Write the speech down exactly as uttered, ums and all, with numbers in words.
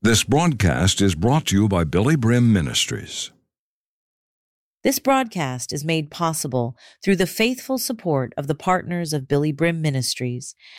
This broadcast is brought to you by Billy Brim Ministries. This broadcast is made possible through the faithful support of the partners of Billy Brim Ministries